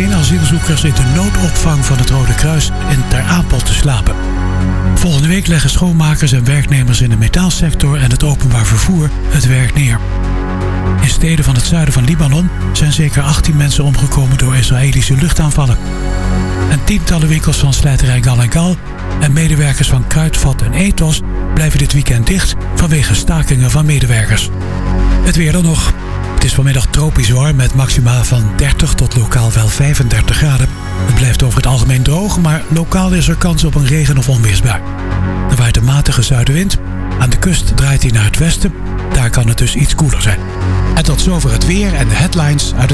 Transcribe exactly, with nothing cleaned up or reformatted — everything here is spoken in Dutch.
geen asielzoekers in de noodopvang van het Rode Kruis in Ter Apel te slapen. Volgende week leggen schoonmakers en werknemers in de metaalsector en het openbaar vervoer het werk neer. In steden van het zuiden van Libanon zijn zeker achttien mensen omgekomen door Israëlische luchtaanvallen. En tientallen winkels van slijterij Gal en Gal en medewerkers van Kruidvat en Ethos blijven dit weekend dicht vanwege stakingen van medewerkers. Het weer dan nog. Het is vanmiddag tropisch warm met maxima van dertig tot lokaal wel vijfendertig graden. Het blijft over het algemeen droog, maar lokaal is er kans op een regen- of onweersbui. Er waait een matige zuidenwind. Aan de kust draait hij naar het westen. Daar kan het dus iets koeler zijn. En tot zover het weer en de headlines uit het